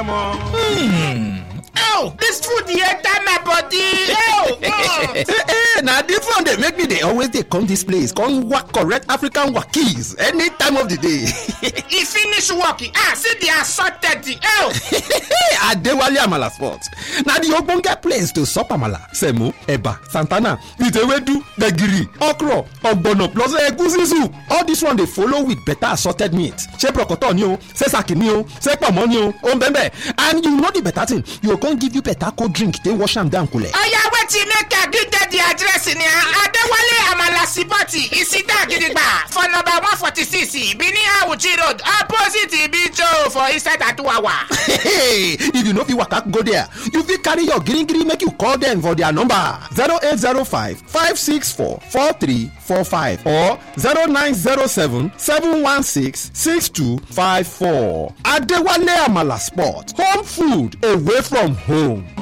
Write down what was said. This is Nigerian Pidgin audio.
Oh, this food dey enter my body. Now this one they make me they always they come this place come work correct African wakis any time of the day. E finish working. See the assorted. Adewale Amala Spot. Now the ogbonge place to sup amala, semo, eba, santana, itewedu, gbegiri, okro, ogbono plus egusi soup. All this one they follow with better assorted meat. Ṣé prokoto ni o, ṣé saki ni o, ṣé pomo ni o, ombembe. And you know the better thing, you go give you better cold drink. They wash am down kule. Oya wetin make I give them the address ni Adewale Amala Spot. Isita Gidigba for number 146 Bini Awuchi Road opposite Ibijo for inside Atuwawa. Hey, if you know fit waka go there, you fit carry your green make you call them for their number 0805 564 4345 or 0907 716 6254. Adewale Amala Spot, home food away from home.